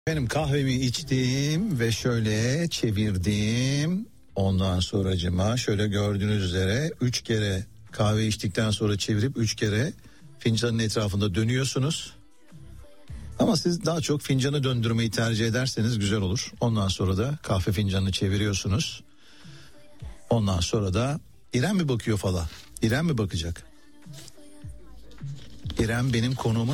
Benim kahvemi içtim ve şöyle çevirdim. Ondan sonracıma şöyle gördüğünüz üzere 3 kere kahve içtikten sonra çevirip 3 kere fincanın etrafında dönüyorsunuz. Ama siz daha çok fincanı döndürmeyi tercih ederseniz güzel olur. Ondan sonra da kahve fincanını çeviriyorsunuz. Ondan sonra da İrem mi bakıyor falan? İrem mi bakacak? İrem benim konuğumun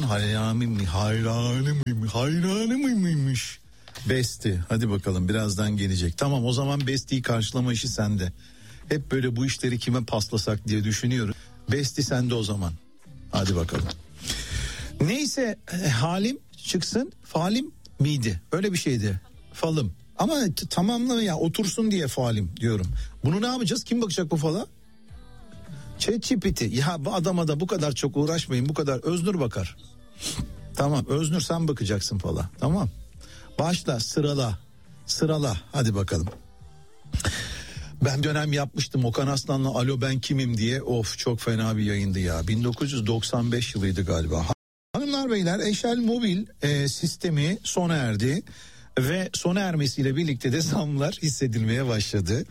hayranı mıymış? Besti. Hadi bakalım birazdan gelecek. Tamam, o zaman Besti'yi karşılama işi sende. Hep böyle bu işleri kime paslasak diye düşünüyorum. Besti sende o zaman. Hadi bakalım. Neyse, halim çıksın. Falim miydi? Öyle bir şeydi. Falım. Ama tamamla ya, otursun diye falim diyorum. Bunu ne yapacağız? Kim bakacak bu fala? ChatGPT. Ya bu adama da bu kadar çok uğraşmayın. Bu kadar. Öznur bakar. Tamam, Öznur sen bakacaksın fala. Tamam. Başla, sırala. Hadi bakalım. Ben dönem yapmıştım Okan Aslan'la Alo Ben Kimim diye. Of, çok fena bir yayındı ya. 1995 yılıydı galiba. Hanımlar beyler, Eşel Mobil sistemi sona erdi. Ve sona ermesiyle birlikte de zamlar hissedilmeye başladı.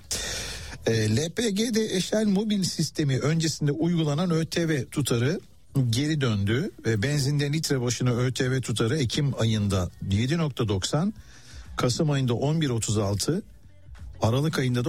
LPG'de Eşel Mobil sistemi öncesinde uygulanan ÖTV tutarı geri döndü. Benzinde litre başına ÖTV tutarı Ekim ayında 7.90, Kasım ayında 11.36, Aralık ayında da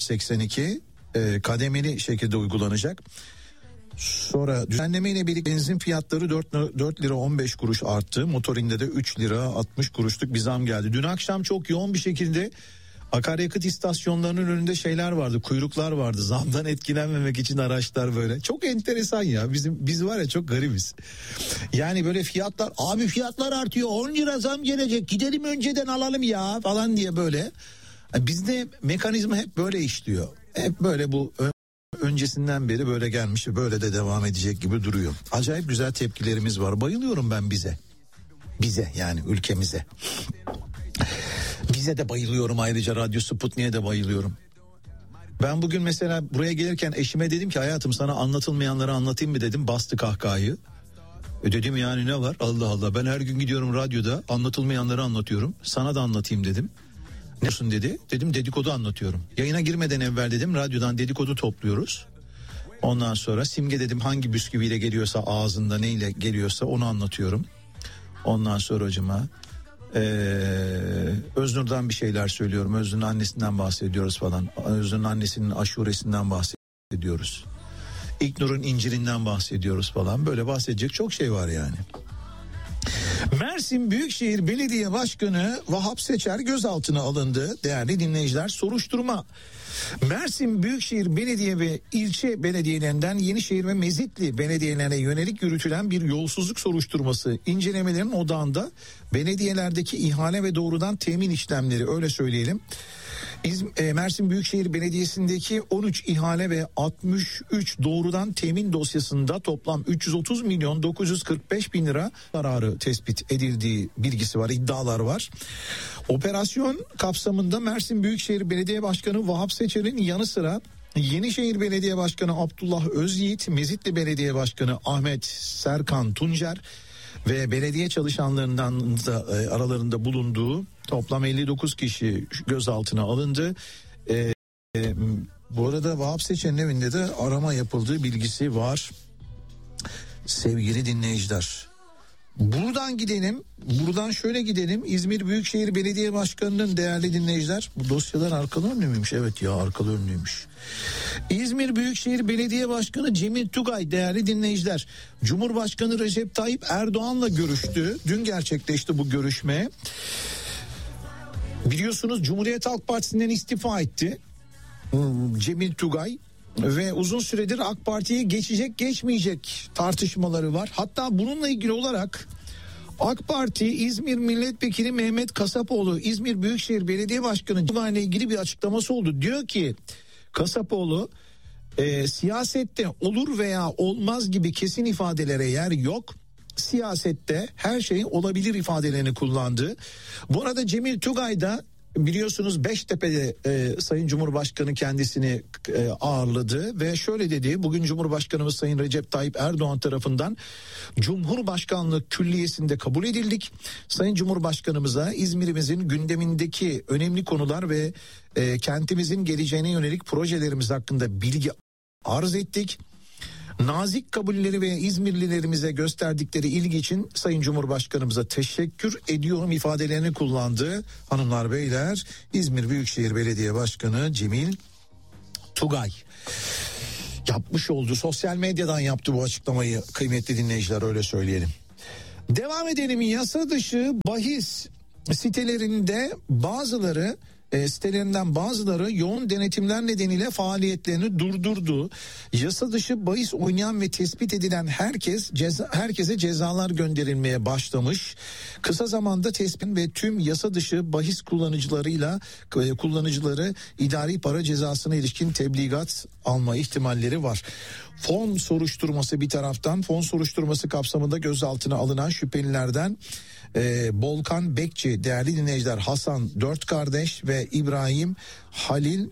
14.82 kademeli şekilde uygulanacak. Sonra düzenleme ile birlikte benzin fiyatları 4 lira 15 kuruş arttı. Motorinde de 3 lira 60 kuruşluk bir zam geldi. Dün akşam çok yoğun bir şekilde akaryakıt istasyonlarının önünde şeyler vardı, kuyruklar vardı. Zamdan etkilenmemek için araçlar böyle. Çok enteresan ya, biz var ya çok garibiz. Yani böyle fiyatlar, abi fiyatlar artıyor, 10 lira zam gelecek, gidelim önceden alalım ya falan diye böyle. Bizde mekanizma hep böyle işliyor. Hep böyle, bu öncesinden beri böyle gelmiş ve böyle de devam edecek gibi duruyor. Acayip güzel tepkilerimiz var. Bayılıyorum ben bize. Bize yani ülkemize. Bize de bayılıyorum, ayrıca Radyo Sputnik'e de bayılıyorum. Ben bugün mesela buraya gelirken eşime dedim ki hayatım sana anlatılmayanları anlatayım mı dedim, bastı kahkahayı. Dedim yani ne var, Allah Allah, ben her gün gidiyorum radyoda anlatılmayanları anlatıyorum, sana da anlatayım dedim. Ne olsun dedi, dedim dedikodu anlatıyorum. Yayına girmeden evvel dedim radyodan dedikodu topluyoruz. Ondan sonra Simge dedim hangi bisküviyle geliyorsa, ağzında neyle geliyorsa onu anlatıyorum. Ondan sonra hocama Öznur'dan bir şeyler söylüyorum. Öznur'un annesinden bahsediyoruz falan. Öznur'un annesinin aşuresinden bahsediyoruz. İlknur'un incirinden bahsediyoruz falan. Böyle bahsedecek çok şey var yani. Mersin Büyükşehir Belediye Başkanı Vahap Seçer gözaltına alındı. Değerli dinleyiciler, soruşturma Mersin Büyükşehir Belediye ve ilçe belediyelerinden Yenişehir ve Mezitli belediyelerine yönelik yürütülen bir yolsuzluk soruşturması incelemelerin odağında belediyelerdeki ihale ve doğrudan temin işlemleri, öyle söyleyelim. Mersin Büyükşehir Belediyesi'ndeki 13 ihale ve 63 doğrudan temin dosyasında toplam 330 milyon 945 bin lira zararı tespit edildiği bilgisi var, iddialar var. Operasyon kapsamında Mersin Büyükşehir Belediye Başkanı Vahap Seçer'in yanı sıra Yenişehir Belediye Başkanı Abdullah Özyiğit, Mezitli Belediye Başkanı Ahmet Serkan Tuncer ve belediye çalışanlarından da aralarında bulunduğu toplam 59 kişi gözaltına alındı. Bu arada Vahap Seçer'in evinde de arama yapıldığı bilgisi var. Sevgili dinleyiciler, buradan şöyle gidelim. İzmir Büyükşehir Belediye Başkanı'nın, değerli dinleyiciler, bu dosyalar arkalı önlü müymüş? Evet ya, arkalı önlüymüş. İzmir Büyükşehir Belediye Başkanı Cemil Tugay, değerli dinleyiciler, Cumhurbaşkanı Recep Tayyip Erdoğan'la görüştü. Dün gerçekleşti bu görüşme. Biliyorsunuz Cumhuriyet Halk Partisi'nden istifa etti Cemil Tugay. Ve uzun süredir AK Parti'ye geçecek geçmeyecek tartışmaları var. Hatta bununla ilgili olarak AK Parti İzmir Milletvekili Mehmet Kasapoğlu, İzmir Büyükşehir Belediye Başkanı ile ilgili bir açıklaması oldu. Diyor ki Kasapoğlu, siyasette olur veya olmaz gibi kesin ifadelere yer yok. Siyasette her şey olabilir ifadelerini kullandı. Bu arada Cemil Tugay da biliyorsunuz Beştepe'de Sayın Cumhurbaşkanı kendisini ağırladı ve şöyle dedi: bugün Cumhurbaşkanımız Sayın Recep Tayyip Erdoğan tarafından Cumhurbaşkanlığı Külliyesi'nde kabul edildik. Sayın Cumhurbaşkanımıza İzmir'imizin gündemindeki önemli konular ve kentimizin geleceğine yönelik projelerimiz hakkında bilgi arz ettik. Nazik kabulleri ve İzmirlilerimize gösterdikleri ilgi için Sayın Cumhurbaşkanımıza teşekkür ediyorum ifadelerini kullandı. Hanımlar beyler, İzmir Büyükşehir Belediye Başkanı Cemil Tugay yapmış olduğu, sosyal medyadan yaptı bu açıklamayı kıymetli dinleyiciler, öyle söyleyelim. Devam edelim. Yasa dışı bahis sitelerinden bazıları yoğun denetimler nedeniyle faaliyetlerini durdurdu. Yasa dışı bahis oynayan ve tespit edilen herkese cezalar gönderilmeye başlamış. Kısa zamanda tespit ve tüm yasa dışı bahis kullanıcıları idari para cezasına ilişkin tebligat alma ihtimalleri var. Fon soruşturması bir taraftan, fon soruşturması kapsamında gözaltına alınan şüphelilerden Volkan Bekçi, değerli dinleyiciler, Hasan 4 kardeş ve İbrahim Halil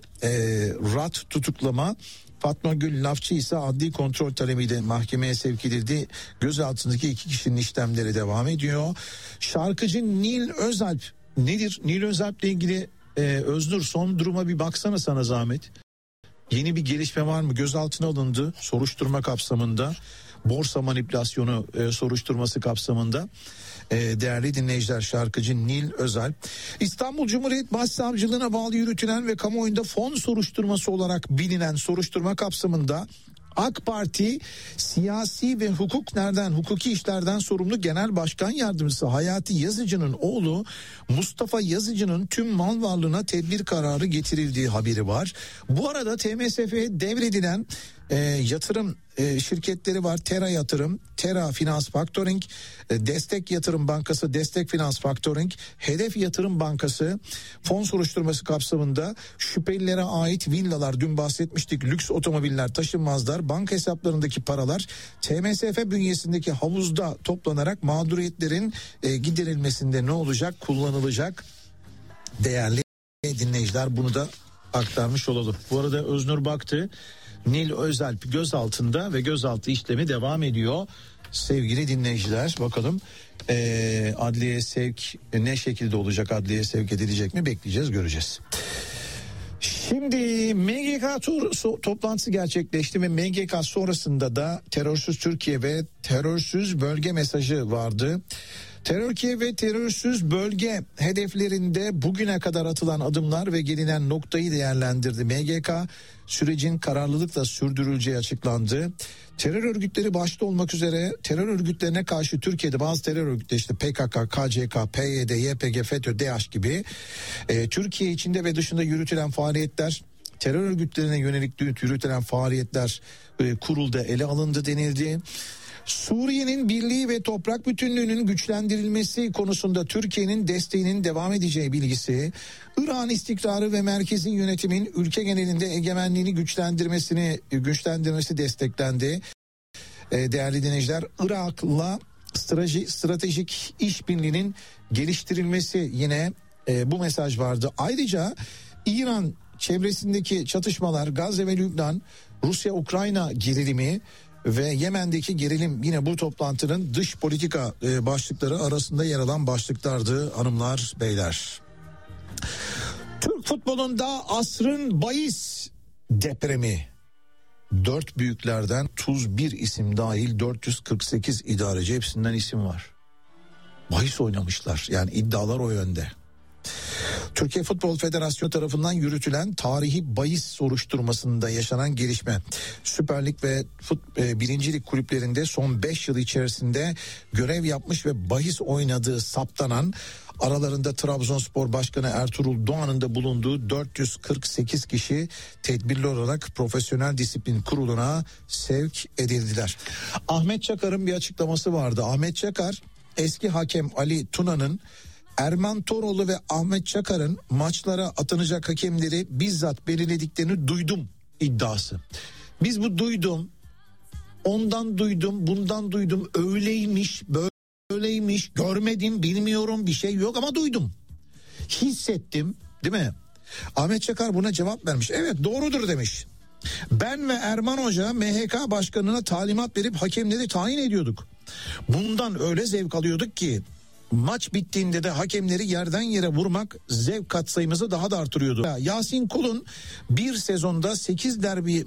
Rat tutuklama. Fatma Gül Lafçı ise adli kontrol talebiyle mahkemeye sevk edildi. Gözaltındaki 2 kişinin işlemleri devam ediyor. Şarkıcı Nil Özalp, nedir? Nil Özalp'le ilgili Öznur, son duruma bir baksana sana zahmet. Yeni bir gelişme var mı? Gözaltına alındı soruşturma kapsamında. Borsa manipülasyonu soruşturması kapsamında. Değerli dinleyiciler, şarkıcı Nil Özalp İstanbul Cumhuriyet Başsavcılığına bağlı yürütülen ve kamuoyunda fon soruşturması olarak bilinen soruşturma kapsamında AK Parti siyasi ve hukuki işlerden sorumlu Genel Başkan Yardımcısı Hayati Yazıcı'nın oğlu Mustafa Yazıcı'nın tüm mal varlığına tedbir kararı getirildiği haberi var. Bu arada TMSF'ye devredilen yatırım şirketleri var. Tera Yatırım, Tera Finans Factoring, Destek Yatırım Bankası, Destek Finans Factoring, Hedef Yatırım Bankası fon soruşturması kapsamında şüphelilere ait villalar, dün bahsetmiştik, lüks otomobiller, taşınmazlar, banka hesaplarındaki paralar TMSF bünyesindeki havuzda toplanarak mağduriyetlerin giderilmesinde ne olacak? Kullanılacak. Değerli dinleyiciler, bunu da aktarmış olalım. Bu arada Öznur baktı. Nil Özalp gözaltında ve gözaltı işlemi devam ediyor. Sevgili dinleyiciler, bakalım adliye sevk ne şekilde olacak, adliye sevk edilecek mi, bekleyeceğiz, göreceğiz. Şimdi MGK toplantısı gerçekleşti ve MGK sonrasında da terörsüz Türkiye ve terörsüz bölge mesajı vardı. Terörkiye ve terörsüz bölge hedeflerinde bugüne kadar atılan adımlar ve gelinen noktayı değerlendirdi. MGK sürecin kararlılıkla sürdürüleceği açıklandı. Terör örgütleri başta olmak üzere terör örgütlerine karşı Türkiye'de bazı terör örgütleri, işte PKK, KCK, PYD, YPG, FETÖ, DAEŞ gibi Türkiye içinde ve dışında yürütülen faaliyetler, terör örgütlerine yönelik yürütülen faaliyetler kurulda ele alındı denildi. Suriye'nin birliği ve toprak bütünlüğünün güçlendirilmesi konusunda Türkiye'nin desteğinin devam edeceği bilgisi, İran istikrarı ve merkezi yönetimin ülke genelinde egemenliğini güçlendirmesi desteklendi. Değerli dinleyiciler, Irak'la stratejik işbirliğinin geliştirilmesi, yine bu mesaj vardı. Ayrıca İran çevresindeki çatışmalar, Gazze ve Lübnan, Rusya-Ukrayna gerilimi ve Yemen'deki gerilim yine bu toplantının dış politika başlıkları arasında yer alan başlıklardı hanımlar beyler. Türk futbolunda asrın bahis depremi. 4 büyüklerden 31 isim dahil 448 idareci, hepsinden isim var. Bahis oynamışlar, yani iddialar o yönde. Türkiye Futbol Federasyonu tarafından yürütülen tarihi bahis soruşturmasında yaşanan gelişme. Süper Lig ve Birinci Lig kulüplerinde son 5 yıl içerisinde görev yapmış ve bahis oynadığı saptanan, aralarında Trabzonspor Başkanı Ertuğrul Doğan'ın da bulunduğu 448 kişi tedbirli olarak Profesyonel Disiplin Kurulu'na sevk edildiler. Ahmet Çakar'ın bir açıklaması vardı. Ahmet Çakar, eski hakem Ali Tuna'nın Erman Toroğlu ve Ahmet Çakar'ın maçlara atanacak hakemleri bizzat belirlediklerini duydum iddiası. Biz bu duydum, ondan duydum, bundan duydum, öyleymiş, böyleymiş, görmedim, bilmiyorum, bir şey yok ama duydum. Hissettim, değil mi? Ahmet Çakar buna cevap vermiş. Evet, doğrudur demiş. Ben ve Erman Hoca MHK başkanına talimat verip hakemleri tayin ediyorduk. Bundan öyle zevk alıyorduk ki maç bittiğinde de hakemleri yerden yere vurmak zevk katsayımızı daha da artırıyordu. Yasin Kol'u bir sezonda 8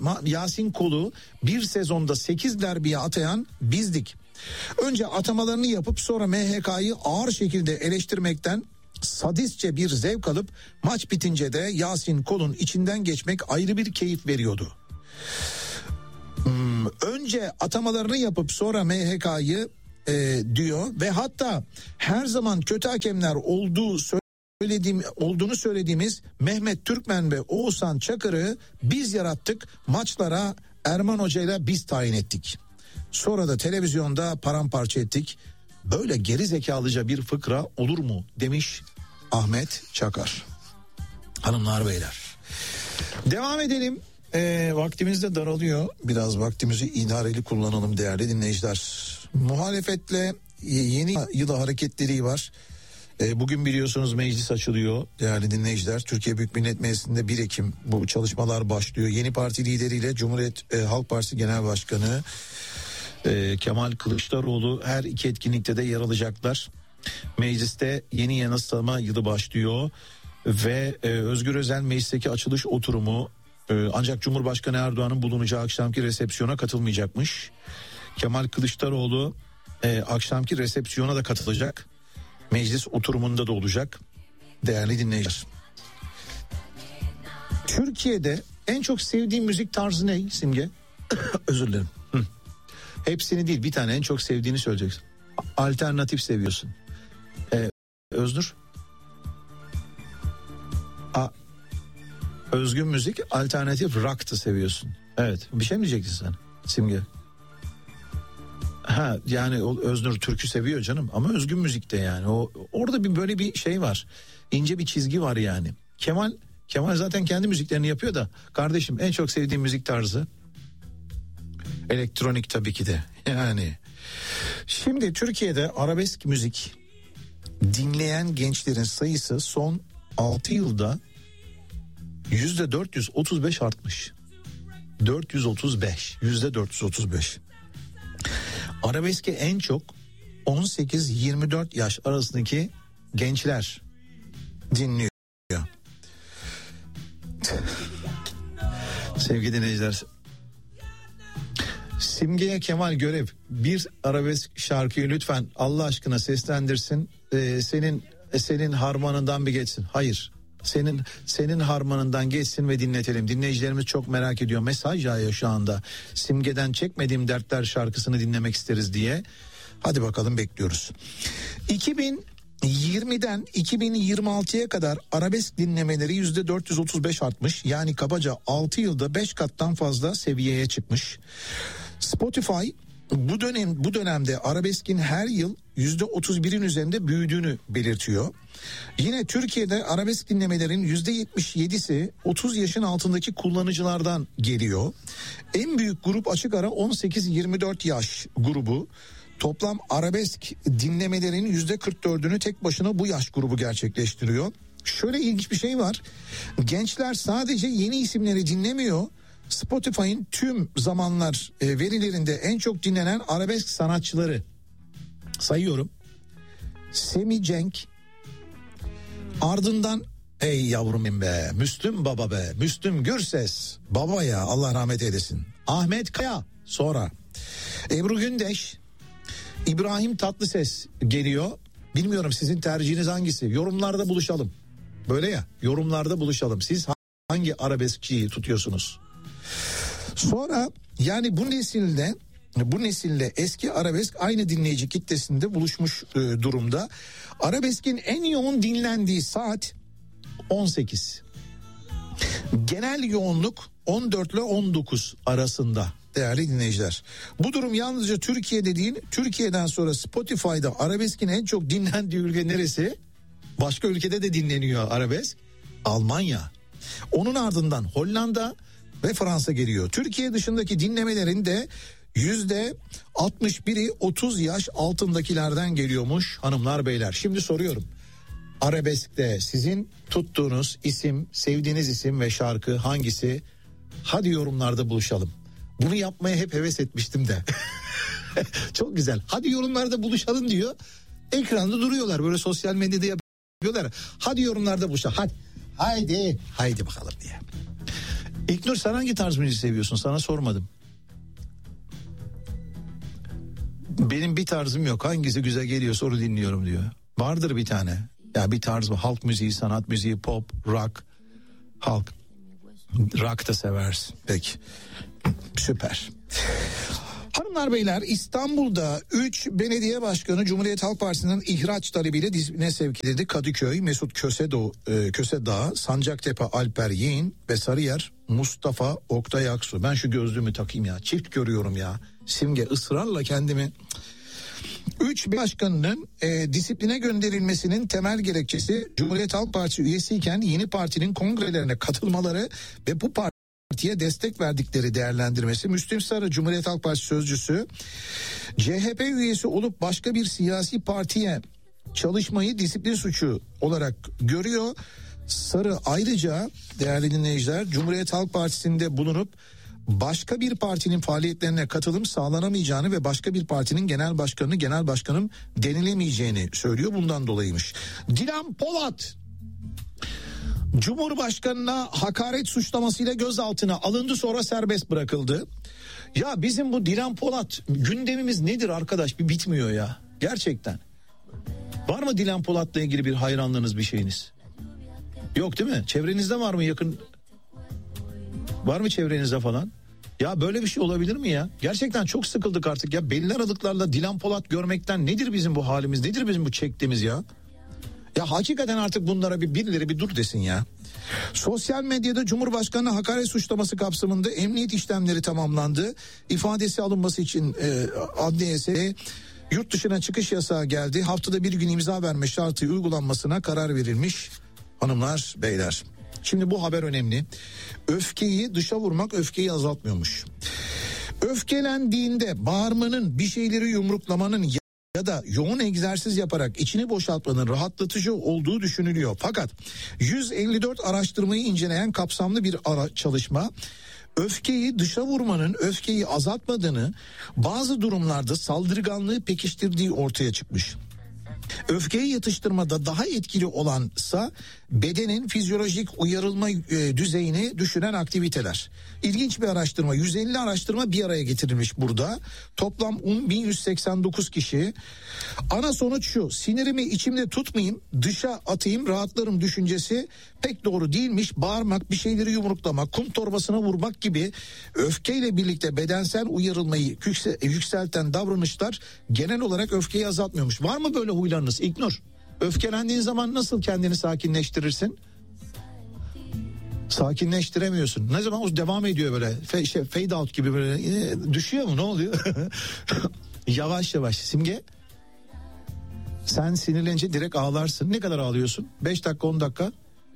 derbiye atayan bizdik. Önce atamalarını yapıp sonra MHK'yı ağır şekilde eleştirmekten sadistçe bir zevk alıp maç bitince de Yasin Kol'un içinden geçmek ayrı bir keyif veriyordu. Önce atamalarını yapıp sonra MHK'yı diyor ve hatta her zaman kötü hakemler olduğunu söylediğimiz Mehmet Türkmen ve Oğuzhan Çakır'ı biz yarattık, maçlara Erman Hoca'yla biz tayin ettik. Sonra da televizyonda paramparça ettik. Böyle geri zekalıca bir fıkra olur mu demiş Ahmet Çakar. Hanımlar beyler, devam edelim. Vaktimiz de daralıyor. Biraz vaktimizi idareli kullanalım değerli dinleyiciler. Muhalefetle yeni yılı hareketleri var. Bugün biliyorsunuz meclis açılıyor değerli dinleyiciler. Türkiye Büyük Millet Meclisi'nde 1 Ekim bu çalışmalar başlıyor. Yeni parti lideriyle Cumhuriyet Halk Partisi Genel Başkanı Kemal Kılıçdaroğlu her iki etkinlikte de yer alacaklar. Mecliste yeni yasama yılı başlıyor ve Özgür Özel meclisteki açılış oturumu, ancak Cumhurbaşkanı Erdoğan'ın bulunacağı akşamki resepsiyona katılmayacakmış. Kemal Kılıçdaroğlu akşamki resepsiyona da katılacak. Meclis oturumunda da olacak. Değerli dinleyiciler, Türkiye'de en çok sevdiğin müzik tarzı ne Simge? Özür dilerim. Hepsini değil, bir tane en çok sevdiğini söyleyeceksin. Alternatif seviyorsun. Öznur? Özgün müzik, alternatif rock'tı seviyorsun. Evet, bir şey mi diyecektin sen Simge? Yani Öznur türkü seviyor canım ama özgün müzikte yani orada bir böyle bir şey var, ince bir çizgi var yani. Kemal zaten kendi müziklerini yapıyor da kardeşim, en çok sevdiğim müzik tarzı elektronik tabii ki de yani. Şimdi Türkiye'de arabesk müzik dinleyen gençlerin sayısı son 6 yılda %435 artmış. %435. Arabeske en çok 18-24 yaş arasındaki gençler dinliyor. Sevgili dinleyiciler, Simge'ye Kemal görev bir arabesk şarkıyı lütfen Allah aşkına seslendirsin. Senin harmanından bir geçsin. Hayır, senin harmanından geçsin ve dinletelim. Dinleyicilerimiz çok merak ediyor. Mesaj yağıyor şu anda. Simge'den Çekmediğim Dertler şarkısını dinlemek isteriz diye. Hadi bakalım, bekliyoruz. 2020'den 2026'ya kadar arabesk dinlemeleri %435 artmış. Yani kabaca 6 yılda 5 kattan fazla seviyeye çıkmış. Spotify bu dönemde arabeskin her yıl %31'in üzerinde büyüdüğünü belirtiyor. Yine Türkiye'de arabesk dinlemelerin %77'si 30 yaşın altındaki kullanıcılardan geliyor. En büyük grup açık ara 18-24 yaş grubu. Toplam arabesk dinlemelerin %44'ünü tek başına bu yaş grubu gerçekleştiriyor. Şöyle ilginç bir şey var. Gençler sadece yeni isimleri dinlemiyor. Spotify'ın tüm zamanlar verilerinde en çok dinlenen arabesk sanatçıları sayıyorum. Semih Cenk, ardından ey yavrum be, Müslüm Baba be, Müslüm Gürses, baba ya, Allah rahmet eylesin. Ahmet Kaya, sonra Ebru Gündeş, İbrahim Tatlıses geliyor. Bilmiyorum sizin tercihiniz hangisi? Yorumlarda buluşalım. Böyle ya, yorumlarda buluşalım. Siz hangi arabeskçiyi tutuyorsunuz? Sonra yani bu nesille eski arabesk aynı dinleyici kitlesinde buluşmuş durumda. Arabeskin en yoğun dinlendiği saat 18. Genel yoğunluk 14 ile 19 arasında değerli dinleyiciler. Bu durum yalnızca Türkiye'de değil, Türkiye'den sonra Spotify'da arabeskin en çok dinlendiği ülke neresi? Başka ülkede de dinleniyor arabesk. Almanya. Onun ardından Hollanda ve Fransa geliyor. Türkiye dışındaki dinlemelerin de %61'i 30 yaş altındakilerden geliyormuş hanımlar beyler. Şimdi soruyorum. Arabesk'te sizin tuttuğunuz isim, sevdiğiniz isim ve şarkı hangisi? Hadi yorumlarda buluşalım. Bunu yapmaya hep heves etmiştim de. Çok güzel. Hadi yorumlarda buluşalım diyor. Ekranda duruyorlar, böyle sosyal medyada yapıyorlar. Hadi yorumlarda buluşalım. Haydi bakalım diye. İlknur, sen hangi tarz müzik seviyorsun? Sana sormadım. Benim bir tarzım yok. Hangisi güzel geliyorsa onu dinliyorum diyor. Vardır bir tane. Ya bir tarz mı? Halk müziği, sanat müziği, pop, rock. Halk. Rock da seversin. Peki. Süper. Hanımlar beyler, İstanbul'da 3 belediye başkanı Cumhuriyet Halk Partisi'nin ihraç talebiyle disipline sevk edildi. Kadıköy Mesut Kösedağ, Sancaktepe Alper Yiğin ve Sarıyer Mustafa Oktay Aksu. Ben şu gözlüğümü takayım ya, çift görüyorum ya. Simge, ısrarla kendimi... 3 başkanının disipline gönderilmesinin temel gerekçesi Cumhuriyet Halk Partisi üyesiyken yeni partinin kongrelerine katılmaları ve bu partiye destek verdikleri değerlendirmesi. Müslüm Sarı, Cumhuriyet Halk Partisi sözcüsü, CHP üyesi olup başka bir siyasi partiye çalışmayı disiplin suçu olarak görüyor. Sarı ayrıca, değerli dinleyiciler, Cumhuriyet Halk Partisi'nde bulunup başka bir partinin faaliyetlerine katılım sağlanamayacağını ve başka bir partinin genel başkanım denilemeyeceğini söylüyor. Bundan dolayıymış. Dilan Polat Cumhurbaşkanına hakaret suçlamasıyla gözaltına alındı, sonra serbest bırakıldı. Ya bizim bu Dilan Polat gündemimiz nedir arkadaş, bir bitmiyor ya gerçekten. Var mı Dilan Polat'la ilgili bir hayranlığınız, bir şeyiniz? Yok değil mi? Çevrenizde var mı, yakın? Var mı çevrenizde falan? Ya böyle bir şey olabilir mi ya? Gerçekten çok sıkıldık artık ya. Belli aralıklarla Dilan Polat görmekten. Nedir bizim bu halimiz? Nedir bizim bu çektiğimiz ya? Ya hakikaten artık bunlara birileri bir dur desin ya. Sosyal medyada Cumhurbaşkanı'na hakaret suçlaması kapsamında emniyet işlemleri tamamlandı. İfadesi alınması için adliyeye yurt dışına çıkış yasağı geldi. Haftada bir gün imza verme şartı uygulanmasına karar verilmiş hanımlar beyler. Şimdi bu haber önemli. Öfkeyi dışa vurmak öfkeyi azaltmıyormuş. Öfkelendiğinde bağırmanın, bir şeyleri yumruklamanın ya da yoğun egzersiz yaparak içini boşaltmanın rahatlatıcı olduğu düşünülüyor. Fakat 154 araştırmayı inceleyen kapsamlı bir çalışma öfkeyi dışa vurmanın öfkeyi azaltmadığını, bazı durumlarda saldırganlığı pekiştirdiği ortaya çıkmış. Öfkeyi yatıştırmada daha etkili olansa bedenin fizyolojik uyarılma düzeyini düşüren aktiviteler. İlginç bir araştırma. 150 araştırma bir araya getirilmiş burada. Toplam 10.189 kişi. Ana sonuç şu: sinirimi içimde tutmayayım, dışa atayım, rahatlarım düşüncesi pek doğru değilmiş. Bağırmak, bir şeyleri yumruklamak, kum torbasına vurmak gibi öfkeyle birlikte bedensel uyarılmayı yükselten davranışlar genel olarak öfkeyi azaltmıyormuş. Var mı böyle huylarınız İlknur? Öfkelendiğin zaman nasıl kendini sakinleştirirsin? Sakinleştiremiyorsun. Ne zaman o devam ediyor böyle fade out gibi, böyle düşüyor mu, ne oluyor? Yavaş yavaş. Simge, sen sinirlenince direkt ağlarsın. Ne kadar ağlıyorsun? 5 dakika, 10 dakika?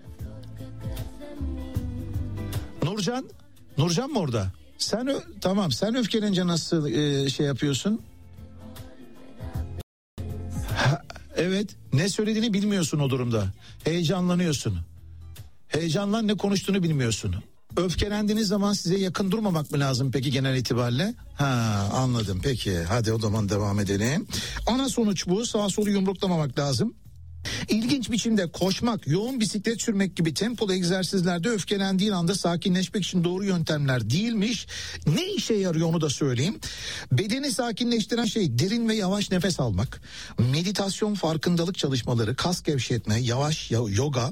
Nurcan mı orada? Tamam, sen öfkelenince nasıl şey yapıyorsun? Evet, ne söylediğini bilmiyorsun o durumda. Heyecanlanıyorsun. Heyecanlan, ne konuştuğunu bilmiyorsun. Öfkelendiğiniz zaman size yakın durmamak mı lazım peki genel itibariyle? Anladım, peki hadi o zaman devam edelim. Ana sonuç bu: sağa solu yumruklamamak lazım. İlginç biçimde koşmak, yoğun bisiklet sürmek gibi tempolu egzersizlerde öfkelendiğin anda sakinleşmek için doğru yöntemler değilmiş. Ne işe yarıyor onu da söyleyeyim. Bedeni sakinleştiren şey derin ve yavaş nefes almak, meditasyon, farkındalık çalışmaları, kas gevşetme, yavaş yoga,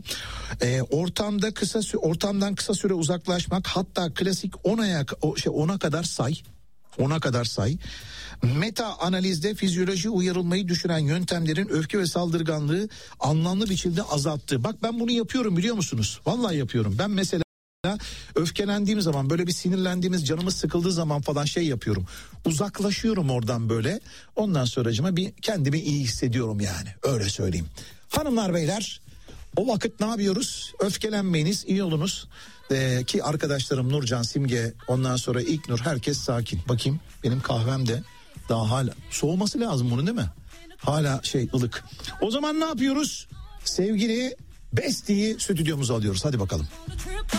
ortamdan kısa süre uzaklaşmak, hatta klasik 10'a kadar say. Meta analizde fizyoloji uyarılmayı düşüren yöntemlerin öfke ve saldırganlığı anlamlı biçimde azalttı. Bak ben bunu yapıyorum, biliyor musunuz? Vallahi yapıyorum. Ben mesela öfkelendiğim zaman, böyle bir sinirlendiğimiz, canımız sıkıldığı zaman falan yapıyorum. Uzaklaşıyorum oradan böyle. Ondan sonracıma bir kendimi iyi hissediyorum yani. Öyle söyleyeyim. Hanımlar beyler, o vakit ne yapıyoruz? Öfkelenmeyiniz, iyi olunuz. Ki arkadaşlarım Nurcan, Simge, ondan sonra İlknur, herkes sakin. Bakayım benim kahvem de daha hala soğuması lazım bunun, değil mi? Hala ılık. O zaman ne yapıyoruz? sevgili Besti'yi stüdyomuza alıyoruz. Hadi bakalım.